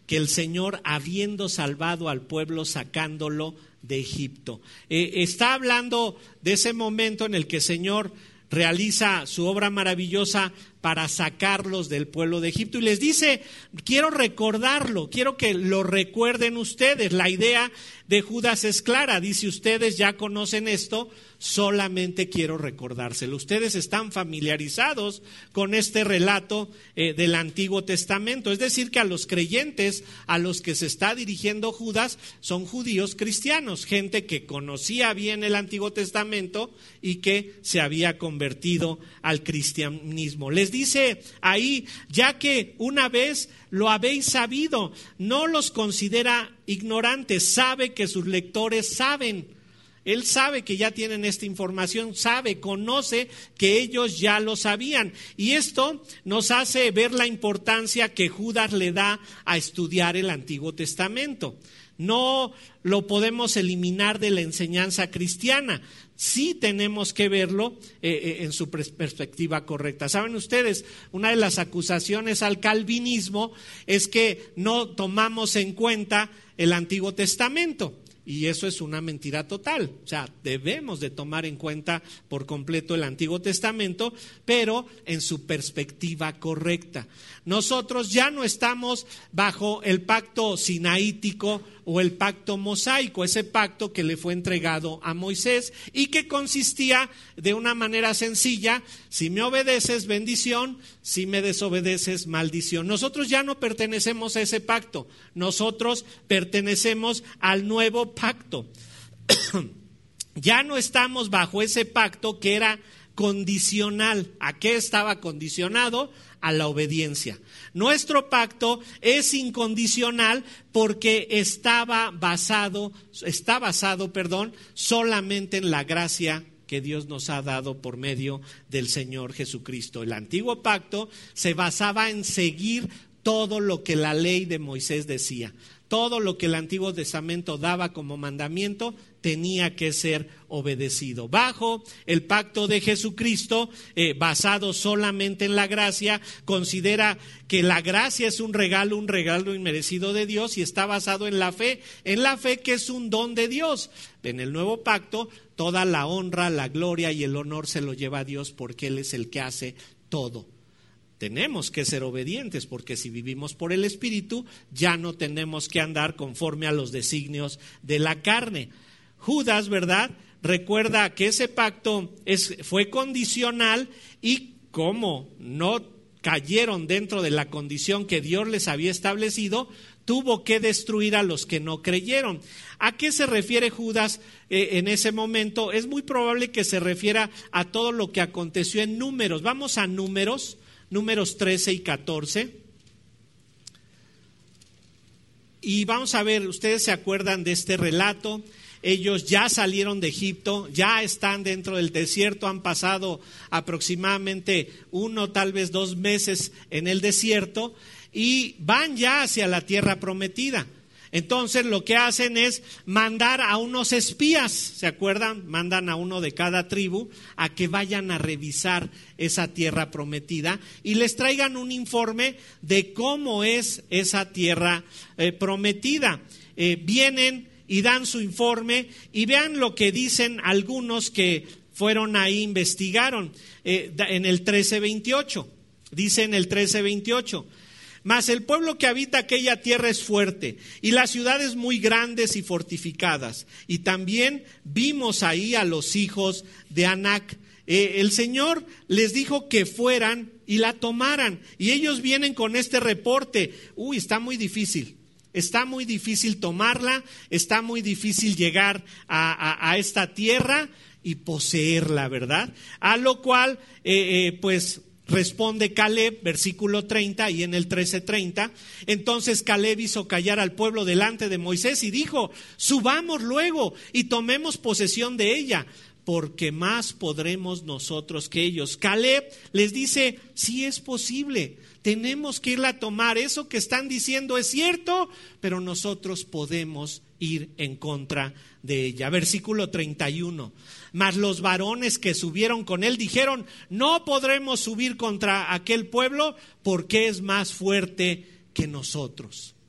que el Señor, habiendo salvado al pueblo, sacándolo de Egipto. Está hablando de ese momento en el que el Señor realiza su obra maravillosa para sacarlos del pueblo de Egipto, y les dice: quiero recordarlo, quiero que lo recuerden ustedes. La idea de Judas es clara, dice: ustedes ya conocen esto, solamente quiero recordárselo. Ustedes están familiarizados con este relato del Antiguo Testamento, es decir, que a los creyentes a los que se está dirigiendo Judas son judíos cristianos, gente que conocía bien el Antiguo Testamento y que se había convertido al cristianismo. Les dice ahí: ya que una vez lo habéis sabido, no los considera ignorantes, sabe que sus lectores saben. Él sabe que ya tienen esta información, conoce que ellos ya lo sabían. Y esto nos hace ver la importancia que Judas le da a estudiar el Antiguo Testamento. No lo podemos eliminar de la enseñanza cristiana. Sí tenemos que verlo en su perspectiva correcta. Saben ustedes, una de las acusaciones al calvinismo es que no tomamos en cuenta el Antiguo Testamento. Y eso es una mentira total. O sea, debemos de tomar en cuenta por completo el Antiguo Testamento, pero en su perspectiva correcta. Nosotros ya no estamos bajo el pacto sinaítico o el pacto mosaico, ese pacto que le fue entregado a Moisés y que consistía de una manera sencilla: si me obedeces, bendición; si me desobedeces, maldición. Nosotros ya no pertenecemos a ese pacto, nosotros pertenecemos al nuevo pacto. Ya no estamos bajo ese pacto que era condicional. ¿A qué estaba condicionado? A la obediencia. Nuestro pacto es incondicional porque está basado, solamente en la gracia que Dios nos ha dado por medio del Señor Jesucristo. El antiguo pacto se basaba en seguir todo lo que la ley de Moisés decía. Todo lo que el Antiguo Testamento daba como mandamiento tenía que ser obedecido. Bajo el pacto de Jesucristo, basado solamente en la gracia, considera que la gracia es un regalo inmerecido de Dios, y está basado en la fe que es un don de Dios. En el nuevo pacto, toda la honra, la gloria y el honor se lo lleva a Dios, porque Él es el que hace todo. Tenemos que ser obedientes, porque si vivimos por el Espíritu, ya no tenemos que andar conforme a los designios de la carne. Judas, ¿verdad?, recuerda que ese pacto fue condicional, y como no cayeron dentro de la condición que Dios les había establecido, tuvo que destruir a los que no creyeron. ¿A qué se refiere Judas en ese momento? Es muy probable que se refiera a todo lo que aconteció en Números. Vamos a Números 13 y 14. Y vamos a ver, ustedes se acuerdan de este relato. Ellos ya salieron de Egipto, ya están dentro del desierto, han pasado aproximadamente 1, tal vez 2 meses en el desierto, y van ya hacia la tierra prometida. Entonces lo que hacen es mandar a unos espías, ¿se acuerdan? Mandan a uno de cada tribu a que vayan a revisar esa tierra prometida y les traigan un informe de cómo es esa tierra prometida. Vienen y dan su informe, y vean lo que dicen algunos que fueron ahí, investigaron. En el 13:28, dice en el 13:28: mas el pueblo que habita aquella tierra es fuerte, y las ciudades muy grandes y fortificadas. Y también vimos ahí a los hijos de Anac. El Señor les dijo que fueran y la tomaran, y ellos vienen con este reporte. Está muy difícil. Está muy difícil tomarla, está muy difícil llegar a esta tierra y poseerla, ¿verdad? A lo cual, pues responde Caleb, versículo 30, y en el 13:30, entonces Caleb hizo callar al pueblo delante de Moisés y dijo: subamos luego y tomemos posesión de ella, porque más podremos nosotros que ellos. Caleb les dice: sí es posible, tenemos que irla a tomar, eso que están diciendo es cierto, pero nosotros podemos ir en contra de ella. Versículo 31, mas los varones que subieron con él dijeron: no podremos subir contra aquel pueblo, porque es más fuerte que nosotros.